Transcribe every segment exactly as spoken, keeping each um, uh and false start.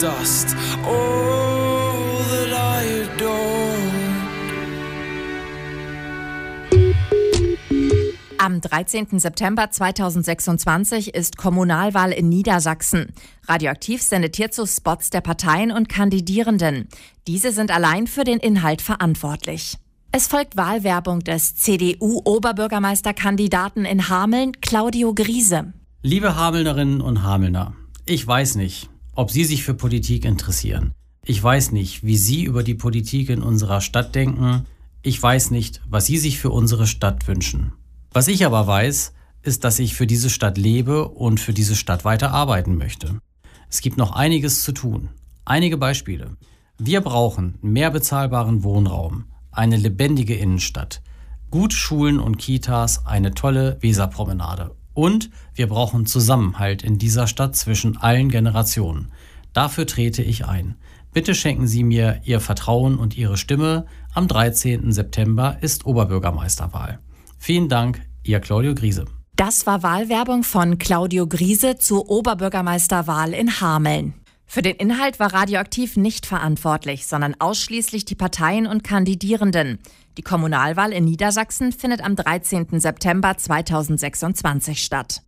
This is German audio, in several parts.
dust. All that I adored. Am dreizehnten September zweitausendsechsundzwanzig ist Kommunalwahl in Niedersachsen. Radioaktiv sendet hierzu Spots der Parteien und Kandidierenden. Diese sind allein für den Inhalt verantwortlich. Es folgt Wahlwerbung des C D U-Oberbürgermeisterkandidaten in Hameln, Claudio Griese. Liebe Hamelnerinnen und Hamelner, ich weiß nicht, ob Sie sich für Politik interessieren. Ich weiß nicht, wie Sie über die Politik in unserer Stadt denken. Ich weiß nicht, was Sie sich für unsere Stadt wünschen. Was ich aber weiß, ist, dass ich für diese Stadt lebe und für diese Stadt weiter arbeiten möchte. Es gibt noch einiges zu tun. Einige Beispiele. Wir brauchen mehr bezahlbaren Wohnraum, eine lebendige Innenstadt, gute Schulen und Kitas, eine tolle Weserpromenade. Und wir brauchen Zusammenhalt in dieser Stadt zwischen allen Generationen. Dafür trete ich ein. Bitte schenken Sie mir Ihr Vertrauen und Ihre Stimme. Am dreizehnten September ist Oberbürgermeisterwahl. Vielen Dank, Ihr Claudio Griese. Das war Wahlwerbung von Claudio Griese zur Oberbürgermeisterwahl in Hameln. Für den Inhalt war Radioaktiv nicht verantwortlich, sondern ausschließlich die Parteien und Kandidierenden. Die Kommunalwahl in Niedersachsen findet am dreizehnten September zweitausendsechsundzwanzig statt.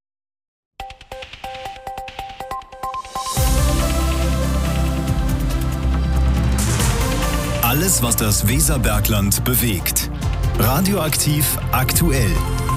Alles, was das Weserbergland bewegt. Radioaktiv aktuell.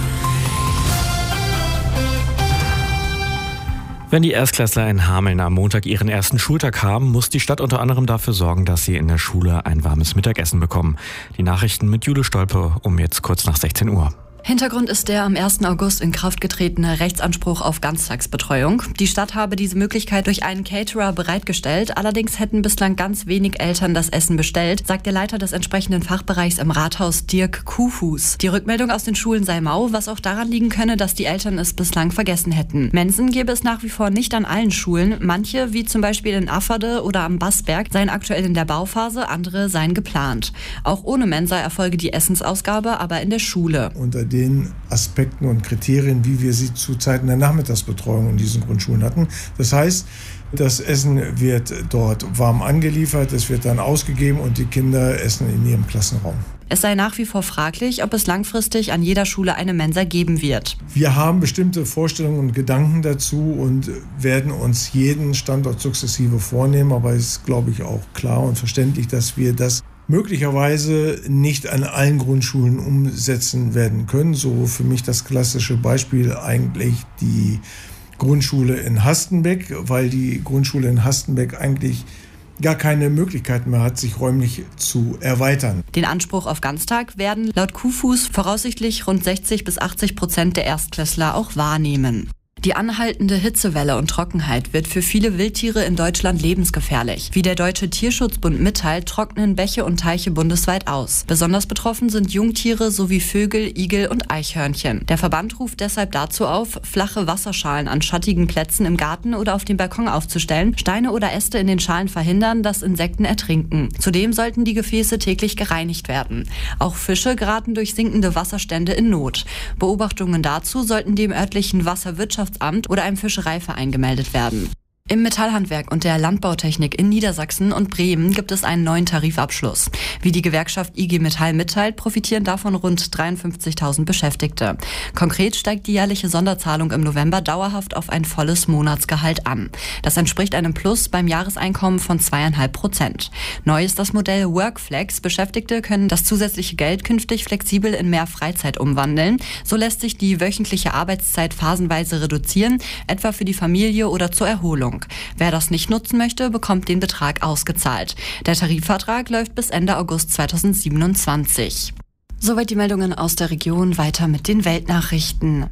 Wenn die Erstklässler in Hameln am Montag ihren ersten Schultag haben, muss die Stadt unter anderem dafür sorgen, dass sie in der Schule ein warmes Mittagessen bekommen. Die Nachrichten mit Jule Stolpe um jetzt kurz nach sechzehn Uhr. Hintergrund ist der am ersten August in Kraft getretene Rechtsanspruch auf Ganztagsbetreuung. Die Stadt habe diese Möglichkeit durch einen Caterer bereitgestellt. Allerdings hätten bislang ganz wenig Eltern das Essen bestellt, sagt der Leiter des entsprechenden Fachbereichs im Rathaus, Dirk Kuhfuß. Die Rückmeldung aus den Schulen sei mau, was auch daran liegen könne, dass die Eltern es bislang vergessen hätten. Mensen gäbe es nach wie vor nicht an allen Schulen. Manche, wie zum Beispiel in Afferde oder am Bassberg, seien aktuell in der Bauphase, andere seien geplant. Auch ohne Mensa erfolge die Essensausgabe aber in der Schule. Unter den Aspekten und Kriterien, wie wir sie zu Zeiten der Nachmittagsbetreuung in diesen Grundschulen hatten. Das heißt, das Essen wird dort warm angeliefert, es wird dann ausgegeben und die Kinder essen in ihrem Klassenraum. Es sei nach wie vor fraglich, ob es langfristig an jeder Schule eine Mensa geben wird. Wir haben bestimmte Vorstellungen und Gedanken dazu und werden uns jeden Standort sukzessive vornehmen, aber es ist, glaube ich, auch klar und verständlich, dass wir das möglicherweise nicht an allen Grundschulen umsetzen werden können. So für mich das klassische Beispiel eigentlich die Grundschule in Hastenbeck, weil die Grundschule in Hastenbeck eigentlich gar keine Möglichkeit mehr hat, sich räumlich zu erweitern. Den Anspruch auf Ganztag werden laut Kuhfuß voraussichtlich rund sechzig bis achtzig Prozent der Erstklässler auch wahrnehmen. Die anhaltende Hitzewelle und Trockenheit wird für viele Wildtiere in Deutschland lebensgefährlich. Wie der Deutsche Tierschutzbund mitteilt, trocknen Bäche und Teiche bundesweit aus. Besonders betroffen sind Jungtiere sowie Vögel, Igel und Eichhörnchen. Der Verband ruft deshalb dazu auf, flache Wasserschalen an schattigen Plätzen im Garten oder auf dem Balkon aufzustellen. Steine oder Äste in den Schalen verhindern, dass Insekten ertrinken. Zudem sollten die Gefäße täglich gereinigt werden. Auch Fische geraten durch sinkende Wasserstände in Not. Beobachtungen dazu sollten dem örtlichen Wasserwirtschaftsamt oder einem Fischereiverein gemeldet werden. Im Metallhandwerk und der Landbautechnik in Niedersachsen und Bremen gibt es einen neuen Tarifabschluss. Wie die Gewerkschaft I G Metall mitteilt, profitieren davon rund dreiundfünfzigtausend Beschäftigte. Konkret steigt die jährliche Sonderzahlung im November dauerhaft auf ein volles Monatsgehalt an. Das entspricht einem Plus beim Jahreseinkommen von zweieinhalb Prozent. Neu ist das Modell Workflex. Beschäftigte können das zusätzliche Geld künftig flexibel in mehr Freizeit umwandeln. So lässt sich die wöchentliche Arbeitszeit phasenweise reduzieren, etwa für die Familie oder zur Erholung. Wer das nicht nutzen möchte, bekommt den Betrag ausgezahlt. Der Tarifvertrag läuft bis Ende August zweitausendsiebenundzwanzig. Soweit die Meldungen aus der Region. Weiter mit den Weltnachrichten.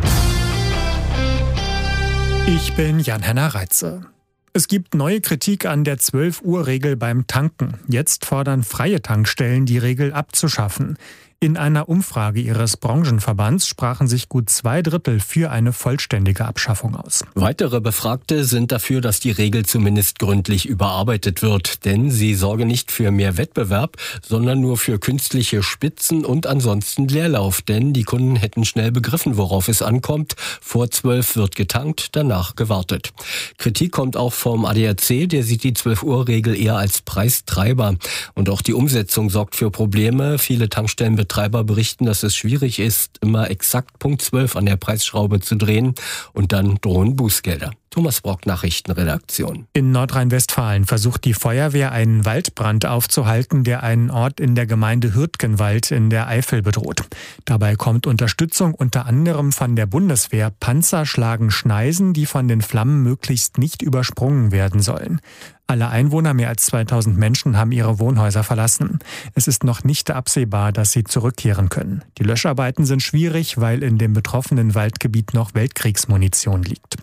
Ich bin Jan-Henner Reitze. Es gibt neue Kritik an der zwölf Uhr Regel beim Tanken. Jetzt fordern freie Tankstellen, die Regel abzuschaffen. In einer Umfrage ihres Branchenverbands sprachen sich gut zwei Drittel für eine vollständige Abschaffung aus. Weitere Befragte sind dafür, dass die Regel zumindest gründlich überarbeitet wird, denn sie sorge nicht für mehr Wettbewerb, sondern nur für künstliche Spitzen und ansonsten Leerlauf, denn die Kunden hätten schnell begriffen, worauf es ankommt. Vor zwölf wird getankt, danach gewartet. Kritik kommt auch vom A D A C, der sieht die zwölf-Uhr-Regel eher als Preistreiber. Und auch die Umsetzung sorgt für Probleme. Viele Tankstellenbetreiber berichten, dass es schwierig ist, immer exakt Punkt zwölf an der Preisschraube zu drehen, und dann drohen Bußgelder. Thomas Brock, Nachrichtenredaktion. In Nordrhein-Westfalen versucht die Feuerwehr, einen Waldbrand aufzuhalten, der einen Ort in der Gemeinde Hürtgenwald in der Eifel bedroht. Dabei kommt Unterstützung unter anderem von der Bundeswehr. Panzer schlagen Schneisen, die von den Flammen möglichst nicht übersprungen werden sollen. Alle Einwohner, mehr als zweitausend Menschen, haben ihre Wohnhäuser verlassen. Es ist noch nicht absehbar, dass sie zurückkehren können. Die Löscharbeiten sind schwierig, weil in dem betroffenen Waldgebiet noch Weltkriegsmunition liegt.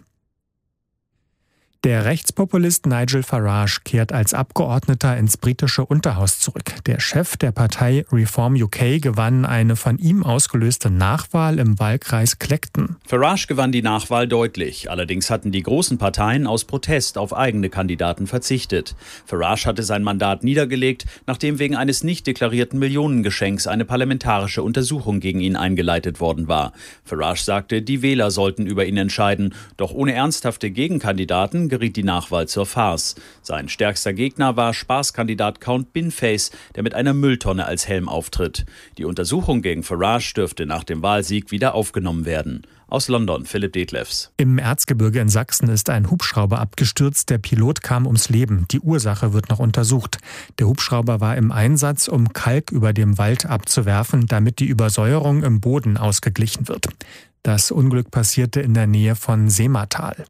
Der Rechtspopulist Nigel Farage kehrt als Abgeordneter ins britische Unterhaus zurück. Der Chef der Partei Reform U K gewann eine von ihm ausgelöste Nachwahl im Wahlkreis Clacton. Farage gewann die Nachwahl deutlich. Allerdings hatten die großen Parteien aus Protest auf eigene Kandidaten verzichtet. Farage hatte sein Mandat niedergelegt, nachdem wegen eines nicht deklarierten Millionengeschenks eine parlamentarische Untersuchung gegen ihn eingeleitet worden war. Farage sagte, die Wähler sollten über ihn entscheiden. Doch ohne ernsthafte Gegenkandidaten geriet die Nachwahl zur Farce. Sein stärkster Gegner war Spaßkandidat Count Binface, der mit einer Mülltonne als Helm auftritt. Die Untersuchung gegen Farage dürfte nach dem Wahlsieg wieder aufgenommen werden. Aus London, Philipp Detlefs. Im Erzgebirge in Sachsen ist ein Hubschrauber abgestürzt. Der Pilot kam ums Leben. Die Ursache wird noch untersucht. Der Hubschrauber war im Einsatz, um Kalk über dem Wald abzuwerfen, damit die Übersäuerung im Boden ausgeglichen wird. Das Unglück passierte in der Nähe von Seematal.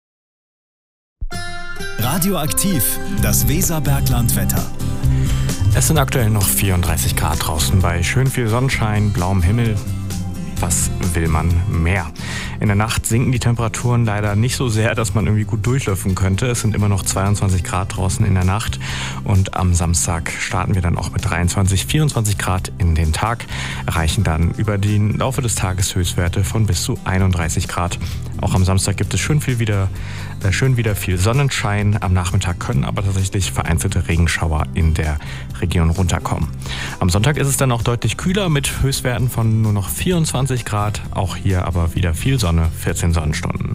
Radioaktiv, das Weserberglandwetter. Es sind aktuell noch vierunddreißig Grad draußen bei schön viel Sonnenschein, blauem Himmel. Was will man mehr? In der Nacht sinken die Temperaturen leider nicht so sehr, dass man irgendwie gut durchlüften könnte. Es sind immer noch zweiundzwanzig Grad draußen in der Nacht. Und am Samstag starten wir dann auch mit dreiundzwanzig, vierundzwanzig Grad in den Tag. Erreichen dann über den Laufe des Tages Höchstwerte von bis zu einunddreißig Grad. Auch am Samstag gibt es schön viel wieder, äh, schön wieder viel Sonnenschein. Am Nachmittag können aber tatsächlich vereinzelte Regenschauer in der Region runterkommen. Am Sonntag ist es dann auch deutlich kühler mit Höchstwerten von nur noch vierundzwanzig Grad. Auch hier aber wieder viel Sonne, vierzehn Sonnenstunden.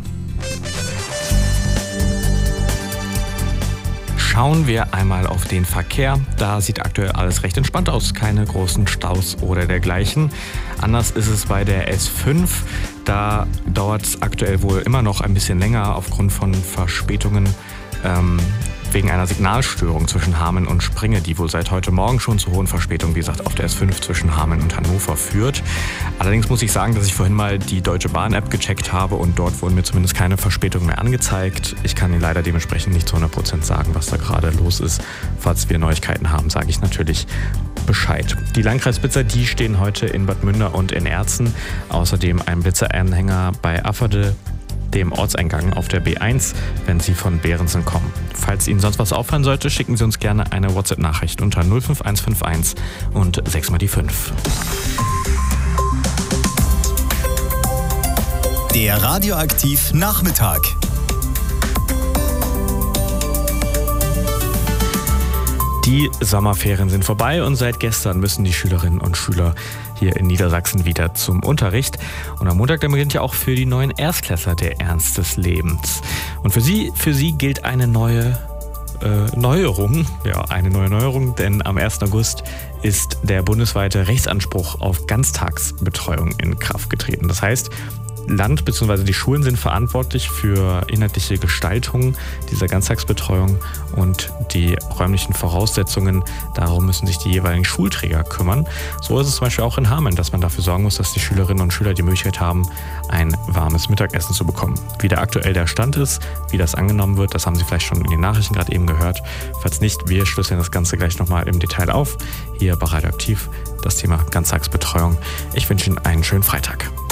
Schauen wir einmal auf den Verkehr. Da sieht aktuell alles recht entspannt aus. Keine großen Staus oder dergleichen. Anders ist es bei der S fünf. Da dauert es aktuell wohl immer noch ein bisschen länger aufgrund von Verspätungen ähm, wegen einer Signalstörung zwischen Hameln und Springe, die wohl seit heute Morgen schon zu hohen Verspätungen, wie gesagt, auf der S fünf zwischen Hameln und Hannover führt. Allerdings muss ich sagen, dass ich vorhin mal die Deutsche Bahn-App gecheckt habe und dort wurden mir zumindest keine Verspätungen mehr angezeigt. Ich kann Ihnen leider dementsprechend nicht zu hundert Prozent sagen, was da gerade los ist. Falls wir Neuigkeiten haben, sage ich natürlich Bescheid. Die Landkreisblitzer, die stehen heute in Bad Münder und in Erzen. Außerdem ein Blitzeranhänger bei Afferde, dem Ortseingang auf der B eins, wenn Sie von Behrensen kommen. Falls Ihnen sonst was auffallen sollte, schicken Sie uns gerne eine WhatsApp-Nachricht unter null fünf eins fünf eins und sechs mal die fünf. Der Radioaktiv Nachmittag. Die Sommerferien sind vorbei und seit gestern müssen die Schülerinnen und Schüler hier in Niedersachsen wieder zum Unterricht. Und am Montag dann beginnt ja auch für die neuen Erstklässler der Ernst des Lebens. Und für sie, für sie gilt eine neue äh, Neuerung, ja, eine neue Neuerung, denn am ersten August ist der bundesweite Rechtsanspruch auf Ganztagsbetreuung in Kraft getreten. Das heißt, Land bzw. die Schulen sind verantwortlich für inhaltliche Gestaltung dieser Ganztagsbetreuung und die räumlichen Voraussetzungen. Darum müssen sich die jeweiligen Schulträger kümmern. So ist es zum Beispiel auch in Hameln, dass man dafür sorgen muss, dass die Schülerinnen und Schüler die Möglichkeit haben, ein warmes Mittagessen zu bekommen. Wie der aktuell der Stand ist, wie das angenommen wird, das haben Sie vielleicht schon in den Nachrichten gerade eben gehört. Falls nicht, wir schlüsseln das Ganze gleich nochmal im Detail auf. Hier bei Radioaktiv das Thema Ganztagsbetreuung. Ich wünsche Ihnen einen schönen Freitag.